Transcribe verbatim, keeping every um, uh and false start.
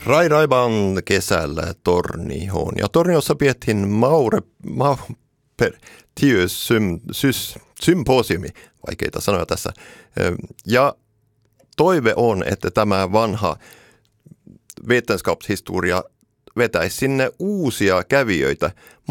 Rai Raiban kesällä Tornioon. Ja Torniossa piettiin Maure, Mauper, Tius sym, sys, symposiumi, vaikeita sanoja tässä. Ja toive on, että tämä vanha vetenskapshistoria vetäisi sinne uusia kävijöitä.